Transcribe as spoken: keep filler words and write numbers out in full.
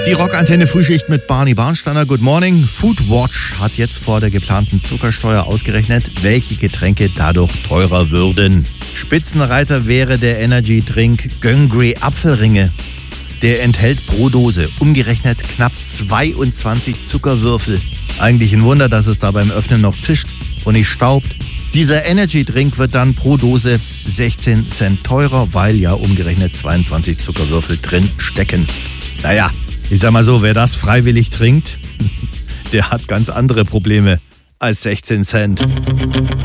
Die Rockantenne Frühschicht mit Barney Barnsteiner. Good morning. Foodwatch hat jetzt vor der geplanten Zuckersteuer ausgerechnet, welche Getränke dadurch teurer würden. Spitzenreiter wäre der Energy Drink Göngri Apfelringe. Der enthält pro Dose umgerechnet knapp zweiundzwanzig Zuckerwürfel. Eigentlich ein Wunder, dass es da beim Öffnen noch zischt und nicht staubt. Dieser Energy Drink wird dann pro Dose sechzehn Cent teurer, weil ja umgerechnet zweiundzwanzig Zuckerwürfel drin stecken. Naja, ich sag mal so, wer das freiwillig trinkt, der hat ganz andere Probleme als sechzehn Cent.